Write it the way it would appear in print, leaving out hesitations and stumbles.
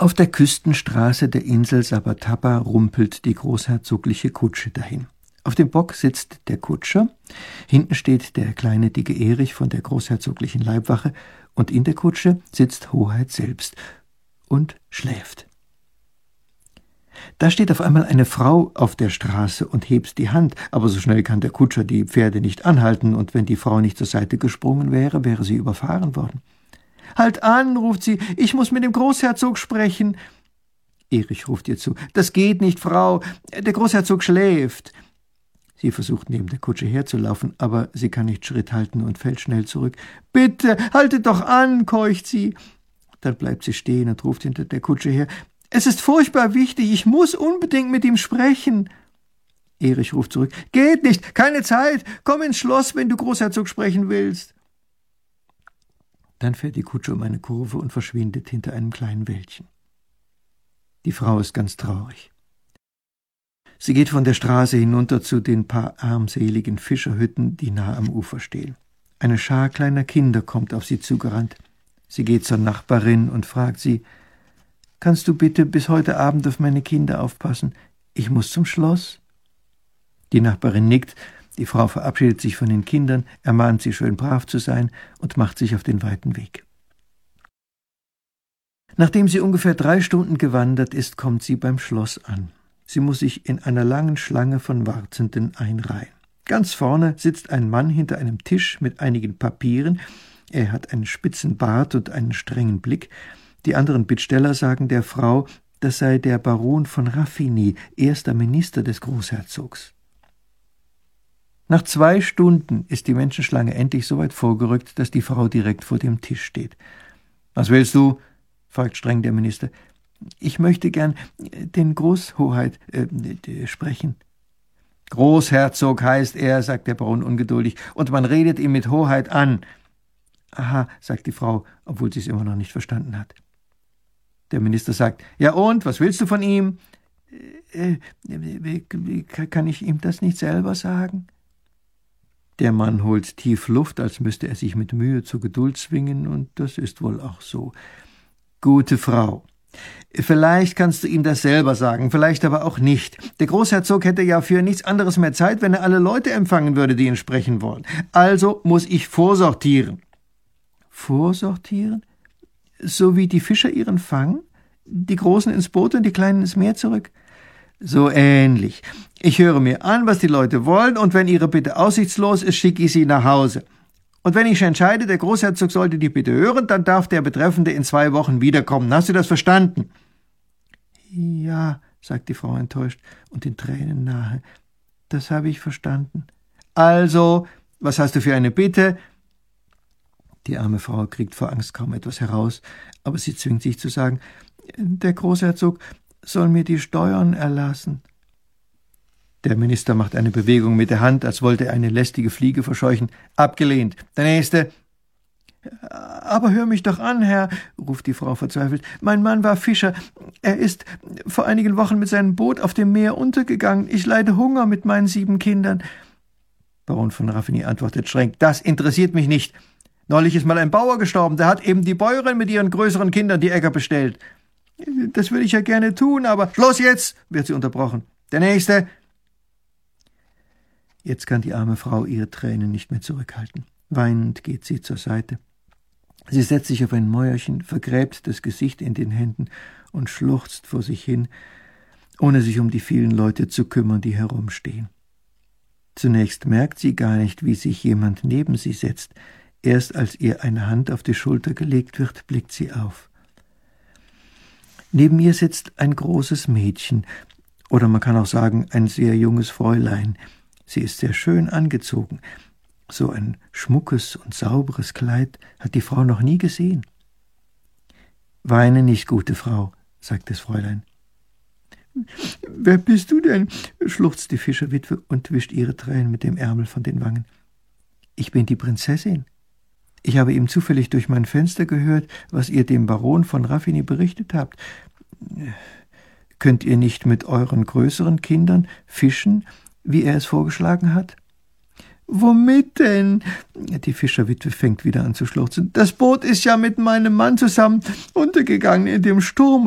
Auf der Küstenstraße der Insel Sabatapa rumpelt die großherzogliche Kutsche dahin. Auf dem Bock sitzt der Kutscher, hinten steht der kleine dicke Erich von der großherzoglichen Leibwache und in der Kutsche sitzt Hoheit selbst und schläft. Da steht auf einmal eine Frau auf der Straße und hebt die Hand, aber so schnell kann der Kutscher die Pferde nicht anhalten, und wenn die Frau nicht zur Seite gesprungen wäre, wäre sie überfahren worden. »Halt an«, ruft sie, »ich muss mit dem Großherzog sprechen.« Erich ruft ihr zu, »Das geht nicht, Frau, der Großherzog schläft.« Sie versucht neben der Kutsche herzulaufen, aber sie kann nicht Schritt halten und fällt schnell zurück. »Bitte, haltet doch an«, keucht sie. Dann bleibt sie stehen und ruft hinter der Kutsche her, »Es ist furchtbar wichtig, ich muss unbedingt mit ihm sprechen.« Erich ruft zurück, »Geht nicht, keine Zeit, komm ins Schloss, wenn du Großherzog sprechen willst.« Dann fährt die Kutsche um eine Kurve und verschwindet hinter einem kleinen Wäldchen. Die Frau ist ganz traurig. Sie geht von der Straße hinunter zu den paar armseligen Fischerhütten, die nah am Ufer stehen. Eine Schar kleiner Kinder kommt auf sie zugerannt. Sie geht zur Nachbarin und fragt sie, »Kannst du bitte bis heute Abend auf meine Kinder aufpassen? Ich muss zum Schloss.« Die Nachbarin nickt, die Frau verabschiedet sich von den Kindern, ermahnt sie, schön brav zu sein und macht sich auf den weiten Weg. Nachdem sie ungefähr 3 Stunden gewandert ist, kommt sie beim Schloss an. Sie muss sich in einer langen Schlange von Wartenden einreihen. Ganz vorne sitzt ein Mann hinter einem Tisch mit einigen Papieren. Er hat einen spitzen Bart und einen strengen Blick. Die anderen Bittsteller sagen der Frau, das sei der Baron von Raffigny, erster Minister des Großherzogs. Nach 2 Stunden ist die Menschenschlange endlich so weit vorgerückt, dass die Frau direkt vor dem Tisch steht. »Was willst du?« fragt streng der Minister. »Ich möchte gern den Großhoheit sprechen.« »Großherzog heißt er«, sagt der Baron ungeduldig, »und man redet ihn mit Hoheit an.« »Aha«, sagt die Frau, obwohl sie es immer noch nicht verstanden hat. Der Minister sagt, »Ja und, was willst du von ihm?« »Kann ich ihm das nicht selber sagen?« Der Mann holt tief Luft, als müsste er sich mit Mühe zur Geduld zwingen, und das ist wohl auch so. »Gute Frau, vielleicht kannst du ihm das selber sagen, vielleicht aber auch nicht. Der Großherzog hätte ja für nichts anderes mehr Zeit, wenn er alle Leute empfangen würde, die ihn sprechen wollen. Also muss ich vorsortieren.« »Vorsortieren? So wie die Fischer ihren Fang? Die Großen ins Boot und die Kleinen ins Meer zurück?« »So ähnlich. Ich höre mir an, was die Leute wollen, und wenn ihre Bitte aussichtslos ist, schicke ich sie nach Hause. Und wenn ich entscheide, der Großherzog sollte die Bitte hören, dann darf der Betreffende in 2 Wochen wiederkommen. Hast du das verstanden?« »Ja«, sagt die Frau enttäuscht und den Tränen nahe, »das habe ich verstanden.« »Also, was hast du für eine Bitte?« Die arme Frau kriegt vor Angst kaum etwas heraus, aber sie zwingt sich zu sagen, »Der Großherzog soll mir die Steuern erlassen.« Der Minister macht eine Bewegung mit der Hand, als wollte er eine lästige Fliege verscheuchen. »Abgelehnt. Der Nächste.« »Aber hör mich doch an, Herr«, ruft die Frau verzweifelt. »Mein Mann war Fischer. Er ist vor einigen Wochen mit seinem Boot auf dem Meer untergegangen. Ich leide Hunger mit meinen 7 Kindern.« Baron von Raffigny antwortet streng, »Das interessiert mich nicht. Neulich ist mal ein Bauer gestorben, der hat eben die Bäuerin mit ihren größeren Kindern die Äcker bestellt.« »Das würde ich ja gerne tun, aber...« »Schluss jetzt«, wird sie unterbrochen. »Der Nächste.« Jetzt kann die arme Frau ihre Tränen nicht mehr zurückhalten. Weinend geht sie zur Seite. Sie setzt sich auf ein Mäuerchen, vergräbt das Gesicht in den Händen und schluchzt vor sich hin, ohne sich um die vielen Leute zu kümmern, die herumstehen. Zunächst merkt sie gar nicht, wie sich jemand neben sie setzt. Erst als ihr eine Hand auf die Schulter gelegt wird, blickt sie auf. Neben ihr sitzt ein großes Mädchen, oder man kann auch sagen, ein sehr junges Fräulein. Sie ist sehr schön angezogen. So ein schmuckes und sauberes Kleid hat die Frau noch nie gesehen. »Weine nicht, gute Frau«, sagt das Fräulein. »Wer bist du denn?«, schluchzt die Fischerwitwe und wischt ihre Tränen mit dem Ärmel von den Wangen. »Ich bin die Prinzessin. Ich habe eben zufällig durch mein Fenster gehört, was ihr dem Baron von Raffigny berichtet habt. Könnt ihr nicht mit euren größeren Kindern fischen, wie er es vorgeschlagen hat?« »Womit denn?« Die Fischerwitwe fängt wieder an zu schluchzen. »Das Boot ist ja mit meinem Mann zusammen untergegangen in dem Sturm.